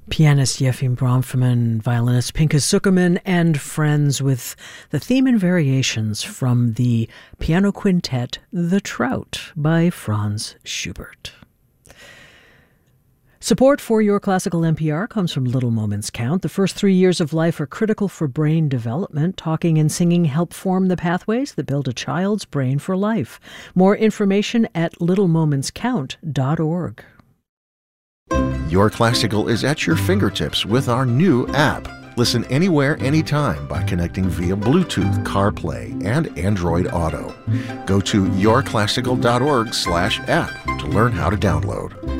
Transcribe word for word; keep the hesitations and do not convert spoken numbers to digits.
Pianist Yefim Bronfman, violinist Pinchas Zukerman, and friends with the theme and variations from the piano quintet The Trout by Franz Schubert. Support for Your Classical N P R comes from Little Moments Count. The first three years of life are critical for brain development. Talking and singing help form the pathways that build a child's brain for life. More information at little moments count dot org. Your Classical is at your fingertips with our new app. Listen anywhere, anytime by connecting via Bluetooth, CarPlay, and Android Auto. Go to your classical dot org slash app to learn how to download.